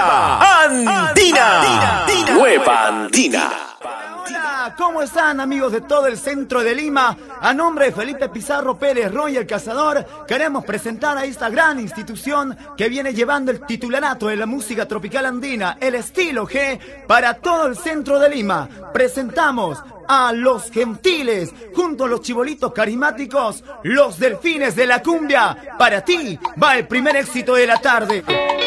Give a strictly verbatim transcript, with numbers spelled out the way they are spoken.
Nueva Andina. Nueva Andina. Hola, ¿cómo están, amigos de todo el centro de Lima? A nombre de Felipe Pizarro Pérez Roy el Cazador, queremos presentar a esta gran institución que viene llevando el titularato de la música tropical andina, el estilo G, para todo el centro de Lima. Presentamos a Los Gentiles, junto a los chibolitos carismáticos, Los Delfines de la Cumbia. Para ti va el primer éxito de la tarde.